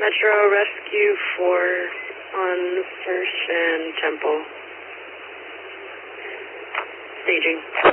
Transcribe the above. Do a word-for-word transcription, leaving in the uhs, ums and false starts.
Metro Rescue four on First and Temple. Staging.